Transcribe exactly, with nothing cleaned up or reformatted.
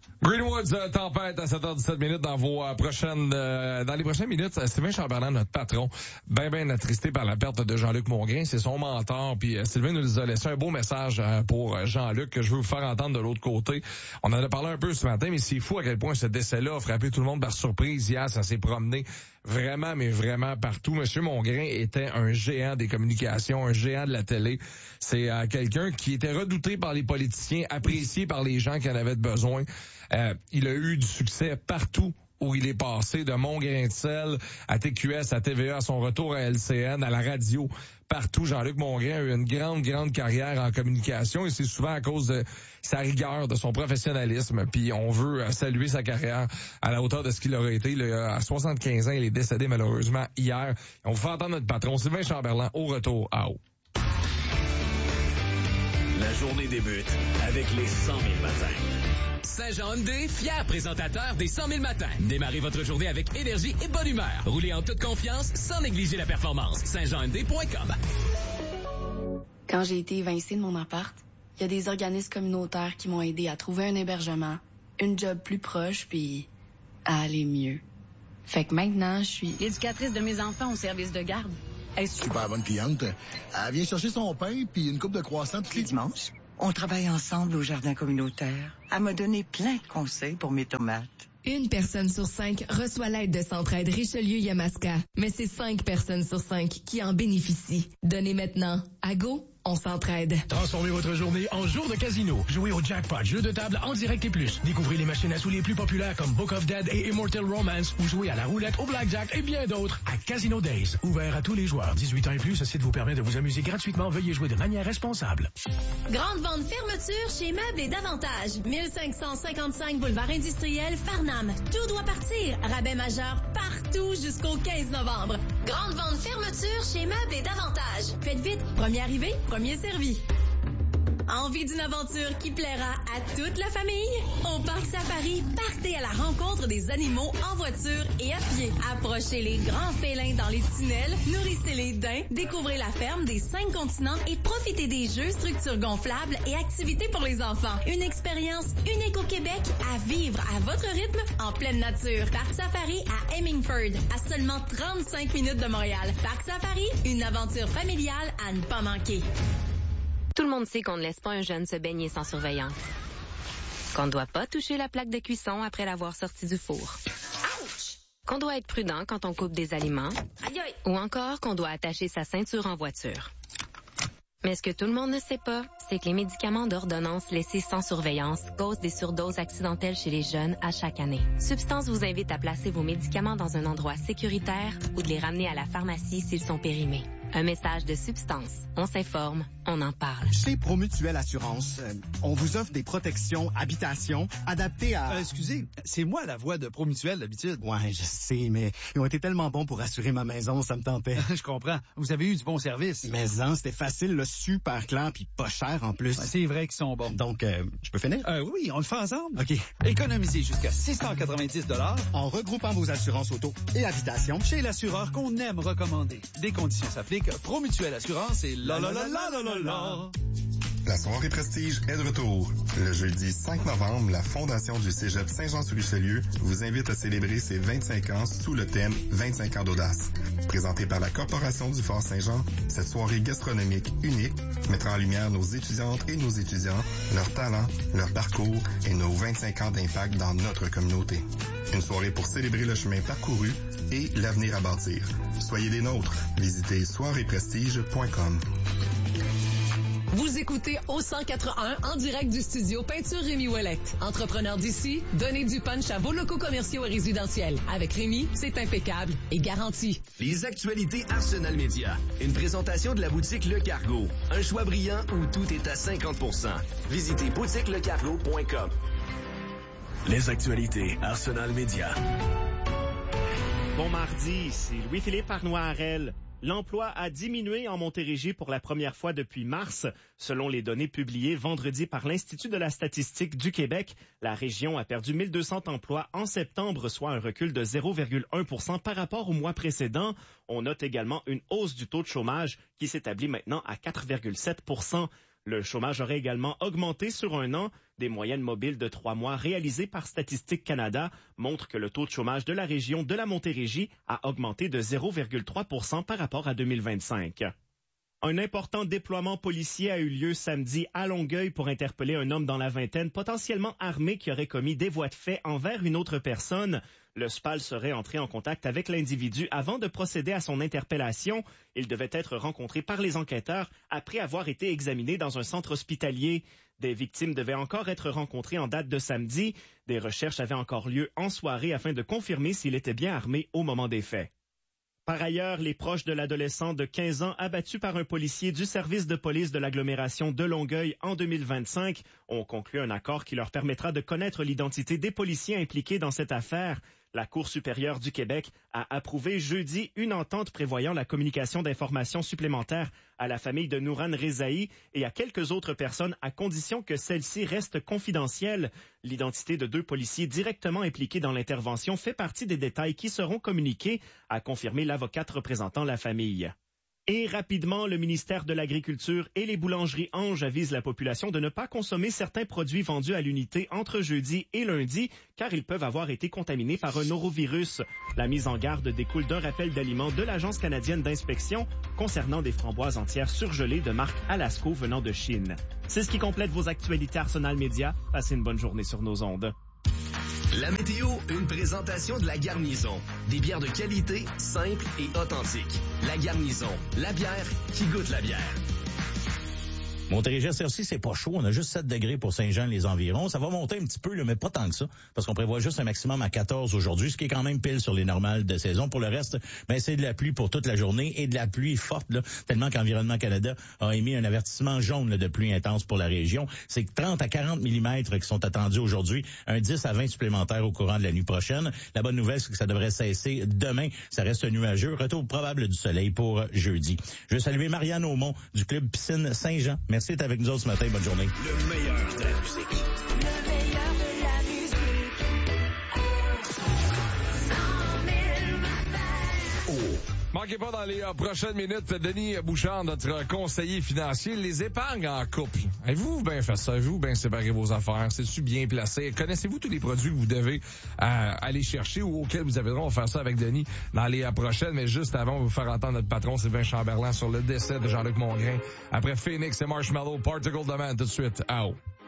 Greenwoods, euh, tempête à sept heures dix-sept minutes dans vos euh, prochaines, euh, dans les prochaines minutes. Sylvain Chamberlain, notre patron, ben ben attristé par la perte de Jean-Luc Mongrain. C'est son mentor. Puis euh, Sylvain nous a laissé un beau message euh, pour Jean-Luc que je veux vous faire entendre de l'autre côté. On en a parlé un peu ce matin, mais c'est fou à quel point ce décès-là a frappé tout le monde par surprise hier. Ça s'est promené vraiment, mais vraiment partout. Monsieur Mongrain était un géant des communications, un géant de la télé. C'est euh, quelqu'un qui était redouté par les politiciens, apprécié par les gens qui en avaient besoin. Euh, il a eu du succès partout où il est passé, de Montgrain-de-Sel à T Q S, à T V A, à son retour à L C N, à la radio, partout. Jean-Luc Mongrain a eu une grande, grande carrière en communication et c'est souvent à cause de sa rigueur, de son professionnalisme. Puis on veut saluer sa carrière à la hauteur de ce qu'il aurait été. Il a, à soixante-quinze ans, il est décédé malheureusement hier. On va faire entendre notre patron, Sylvain Chamberlain, au retour à haut. La journée débute avec les cent mille matins. Saint-Jean Hyundai, fier présentateur des cent mille matins. Démarrez votre journée avec énergie et bonne humeur. Roulez en toute confiance sans négliger la performance. saint jean hyundai point com. Quand j'ai été évincée de mon appart, il y a des organismes communautaires qui m'ont aidé à trouver un hébergement, une job plus proche, puis à aller mieux. Fait que maintenant, je suis l'éducatrice de mes enfants au service de garde. Elle est super bonne cliente. Elle vient chercher son pain puis une coupe de croissants tous les dimanches. On travaille ensemble au jardin communautaire. Elle m'a donné plein de conseils pour mes tomates. Une personne sur cinq reçoit l'aide de Centraide Richelieu-Yamaska. Mais c'est cinq personnes sur cinq qui en bénéficient. Donnez maintenant. À Go, on s'entraide. Transformez votre journée en jour de casino. Jouez au jackpot, jeu de table en direct et plus. Découvrez les machines à sous les plus populaires comme Book of Dead et Immortal Romance ou jouez à la roulette, au blackjack et bien d'autres à Casino Days. Ouvert à tous les joueurs. dix-huit ans et plus, ce site vous permet de vous amuser gratuitement. Veuillez jouer de manière responsable. Grande vente fermeture chez Meubles et Davantage. mille cinq cent cinquante-cinq boulevard industriel, Farnham. Tout doit partir. Rabais majeur partout jusqu'au quinze novembre. Grande vente fermeture chez Meubles et Davantage. Faites vite. Premier arrivé, premier servi. Envie d'une aventure qui plaira à toute la famille? Au Parc Safari, partez à la rencontre des animaux en voiture et à pied. Approchez les grands félins dans les tunnels, nourrissez les daims, découvrez la ferme des cinq continents et profitez des jeux, structures gonflables et activités pour les enfants. Une expérience unique au Québec à vivre à votre rythme en pleine nature. Parc Safari à Hemingford, à seulement trente-cinq minutes de Montréal. Parc Safari, une aventure familiale à ne pas manquer. Tout le monde sait qu'on ne laisse pas un jeune se baigner sans surveillance. Qu'on ne doit pas toucher la plaque de cuisson après l'avoir sorti du four. Ouch! Qu'on doit être prudent quand on coupe des aliments. Aïe aïe! Ou encore qu'on doit attacher sa ceinture en voiture. Mais ce que tout le monde ne sait pas, c'est que les médicaments d'ordonnance laissés sans surveillance causent des surdoses accidentelles chez les jeunes à chaque année. Substance vous invite à placer vos médicaments dans un endroit sécuritaire ou de les ramener à la pharmacie s'ils sont périmés. Un message de Substance. On s'informe, on en parle. Chez Promutuelle Assurance, euh, on vous offre des protections habitation adaptées à... Euh, excusez, c'est moi la voix de Promutuelle d'habitude. Ouais, je sais, mais ils ont été tellement bons pour assurer ma maison, ça me tentait. Je comprends. Vous avez eu du bon service. Mais hein, c'était facile, là, super clair, puis pas cher en plus. Ouais, c'est vrai qu'ils sont bons. Donc, euh, je peux finir? Euh, oui, on le fait ensemble. OK. Économisez jusqu'à six cent quatre-vingt-dix dollars en regroupant vos assurances auto et habitation chez l'assureur qu'on aime recommander. Des conditions s'appliquent. Promutuelle Assurance et la la la la la la la. La soirée Prestige est de retour. Le jeudi cinq novembre, la Fondation du Cégep Saint-Jean-sur-Richelieu vous invite à célébrer ses vingt-cinq ans sous le thème vingt-cinq ans d'audace. Présentée par la Corporation du Fort Saint-Jean, cette soirée gastronomique unique mettra en lumière nos étudiantes et nos étudiants, leurs talents, leur parcours et nos vingt-cinq ans d'impact dans notre communauté. Une soirée pour célébrer le chemin parcouru et l'avenir à bâtir. Soyez des nôtres. Visitez soirée prestige point com. Vous écoutez au cent quatre un en direct du studio Peinture Rémi Ouellette. Entrepreneur d'ici, donnez du punch à vos locaux commerciaux et résidentiels. Avec Rémi, c'est impeccable et garanti. Les actualités Arsenal Média. Une présentation de la boutique Le Cargo. Un choix brillant où tout est à cinquante pour cent. Visitez boutique le cargo point com. Les actualités Arsenal Média. Bon mardi, c'est Louis-Philippe Arnois-Harel. L'emploi a diminué en Montérégie pour la première fois depuis mars. Selon les données publiées vendredi par l'Institut de la statistique du Québec, la région a perdu mille deux cents emplois en septembre, soit un recul de zéro virgule un pour cent par rapport au mois précédent. On note également une hausse du taux de chômage qui s'établit maintenant à quatre virgule sept pour cent. Le chômage aurait également augmenté sur un an. Des moyennes mobiles de trois mois réalisées par Statistique Canada montrent que le taux de chômage de la région de la Montérégie a augmenté de zéro virgule trois pour cent par rapport à deux mille vingt-cinq. Un important déploiement policier a eu lieu samedi à Longueuil pour interpeller un homme dans la vingtaine potentiellement armé qui aurait commis des voies de fait envers une autre personne. Le S P A L serait entré en contact avec l'individu avant de procéder à son interpellation. Il devait être rencontré par les enquêteurs après avoir été examiné dans un centre hospitalier. Des victimes devaient encore être rencontrées en date de samedi. Des recherches avaient encore lieu en soirée afin de confirmer s'il était bien armé au moment des faits. Par ailleurs, les proches de l'adolescent de quinze ans abattu par un policier du service de police de l'agglomération de Longueuil en deux mille vingt-cinq ont conclu un accord qui leur permettra de connaître l'identité des policiers impliqués dans cette affaire. La Cour supérieure du Québec a approuvé jeudi une entente prévoyant la communication d'informations supplémentaires à la famille de Nouran Rezaï et à quelques autres personnes à condition que celles-ci restent confidentielles. L'identité de deux policiers directement impliqués dans l'intervention fait partie des détails qui seront communiqués, a confirmé l'avocate représentant la famille. Et rapidement, le ministère de l'Agriculture et les boulangeries Ange avisent la population de ne pas consommer certains produits vendus à l'unité entre jeudi et lundi, car ils peuvent avoir été contaminés par un norovirus. La mise en garde découle d'un rappel d'aliments de l'Agence canadienne d'inspection concernant des framboises entières surgelées de marque Alasco venant de Chine. C'est ce qui complète vos actualités Arsenal Média. Passez une bonne journée sur nos ondes. La météo, une présentation de La Garnison. Des bières de qualité, simples et authentiques. La Garnison, la bière qui goûte la bière. Montérégie, Cercy, c'est pas chaud. On a juste sept degrés pour Saint-Jean les environs. Ça va monter un petit peu, là, mais pas tant que ça, parce qu'on prévoit juste un maximum à quatorze aujourd'hui, ce qui est quand même pile sur les normales de saison. Pour le reste, ben, c'est de la pluie pour toute la journée et de la pluie forte, là, tellement qu'Environnement Canada a émis un avertissement jaune là, de pluie intense pour la région. C'est trente à quarante millimètres qui sont attendus aujourd'hui, un dix à vingt supplémentaires au courant de la nuit prochaine. La bonne nouvelle, c'est que ça devrait cesser demain. Ça reste nuageux. Retour probable du soleil pour jeudi. Je veux saluer Marianne Aumont du club Piscine Saint-Jean. Merci d'être avec nous autres ce matin. Bonne journée. Le meilleur de la musique. Le meilleur de la musique. Manquez pas dans les euh, prochaines minutes, Denis Bouchard, notre conseiller financier, les épargnes en couple. Avez-vous bien fait ça? Avez-vous bien séparé vos affaires? C'est-tu bien placé? Connaissez-vous tous les produits que vous devez euh, aller chercher ou auxquels vous avez le droit? On va faire ça avec Denis dans les euh, prochaines. Mais juste avant, on va vous faire entendre notre patron Sylvain Chamberlain sur le décès de Jean-Luc Mongrain. Après Phoenix et Marshmallow, Particle Demand tout de suite. Out.